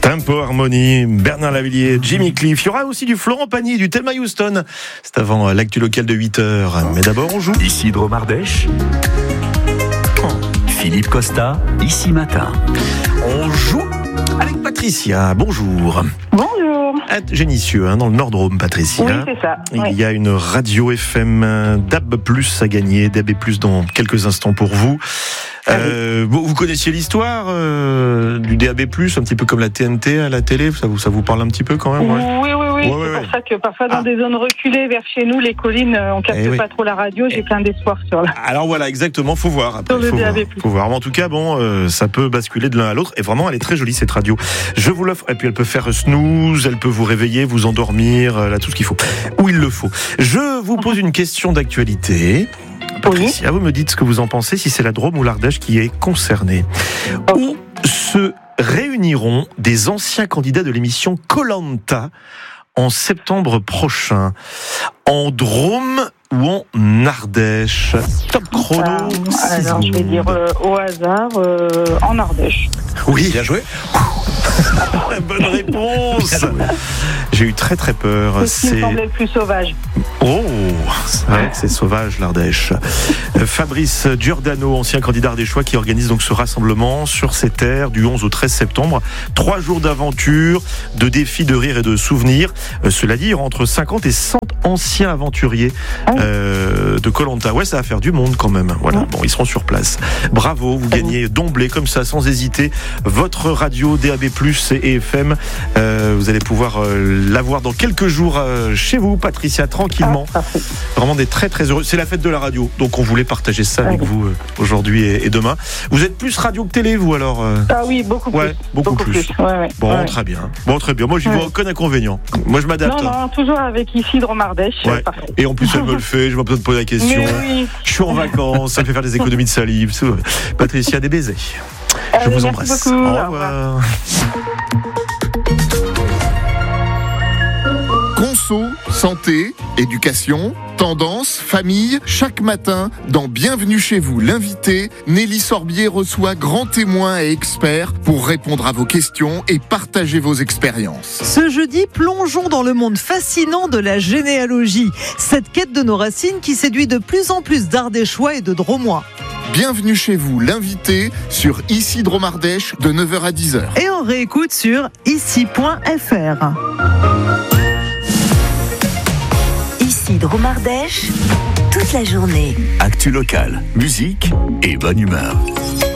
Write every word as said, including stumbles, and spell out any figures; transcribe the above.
Tempo Harmony, Bernard Lavilliers, Jimmy Cliff. Il y aura aussi du Florent Pagny, du Thelma Houston. C'est avant l'actu local de huit heures. Mais d'abord, on joue. Ici Dromardèche. Philippe Costa, ici matin. On joue avec Patricia. Bonjour. Bonjour. À Génissieux, hein, dans le Nord-Drôme, Patricia. Oui, c'est ça. Il oui. y a une radio F M D A B plus à gagner. D A B plus dans quelques instants pour vous. Euh, vous, vous connaissiez l'histoire euh, du D A B plus, un petit peu comme la T N T à la télé, ça vous, ça vous parle un petit peu quand même? Oui, oui, oui. oui. Ouais, c'est ouais, pour ouais. ça que parfois dans Ah. des zones reculées vers chez nous, les collines, on capte Eh oui. pas trop la radio. J'ai Eh. plein d'espoir sur la. Alors voilà, exactement, faut voir. Après, Sur le faut, D A B voir plus. faut voir. Mais en tout cas, bon, euh, ça peut basculer de l'un à l'autre. Et vraiment, elle est très jolie cette radio. Je vous l'offre. Et puis elle peut faire snooze, elle peut vous réveiller, vous endormir, euh, là tout ce qu'il faut, où il le faut. Je vous pose une question d'actualité. Patricia, vous me dites ce que vous en pensez, si c'est la Drôme ou l'Ardèche qui est concernée. Ok. Où se réuniront des anciens candidats de l'émission Koh-Lanta en septembre prochain? En Drôme ou en Ardèche? Top chrono. Euh, six alors je vais secondes. dire euh, au hasard euh, en Ardèche. Oui, bien joué. Bonne réponse. J'ai eu très très peur. C'est ce qui me semblait le plus sauvage. Oh, c'est vrai que c'est sauvage l'Ardèche. Euh, Fabrice Giordano, ancien candidat ardéchois, qui organise donc ce rassemblement sur ces terres du onze au treize septembre. Trois jours d'aventure, de défis, de rire et de souvenirs. Euh, cela dit, il y aura entre cinquante et cent anciens aventuriers euh, de Koh-Lanta. Ouais, ça va faire du monde quand même. Voilà, bon, ils seront sur place. Bravo, vous gagnez d'emblée comme ça, sans hésiter, votre radio D A B plus et F M. Euh, vous allez pouvoir euh, l'avoir dans quelques jours euh, chez vous, Patricia, tranquillement. Ah, parfait. Vraiment des très très heureux. C'est la fête de la radio, donc on voulait partager ça avec Ouais. vous euh, aujourd'hui et, et demain. Vous êtes plus radio que télé, vous alors euh Ah oui, beaucoup plus. Ouais, beaucoup, plus. Ouais, ouais. Bon, Ouais. très bien. Bon, très bien. Moi, j'y vois Ouais. aucun inconvénient. Moi, je m'adapte. Non, hein. non, toujours avec ici Dromardèche. Ouais. Parfait. Et en plus, elle me le fait. Je n'ai pas besoin de poser la question. Mais oui. Je suis en vacances. Ça me fait faire des économies de salive. Patricia, des baisers. Je Allez, vous merci embrasse. beaucoup. Au Au revoir. Conso, santé, éducation, tendance, famille, chaque matin, dans Bienvenue chez vous, l'invité, Nelly Sorbier reçoit grands témoins et experts pour répondre à vos questions et partager vos expériences. Ce jeudi, plongeons dans le monde fascinant de la généalogie. Cette quête de nos racines qui séduit de plus en plus d'Ardéchois et de Dromois. Bienvenue chez vous, l'invité, sur Ici Dromardèche, de neuf heures à dix heures. Et on réécoute sur ici point f r. Ici Dromardèche, toute la journée. Actu local, musique et bonne humeur.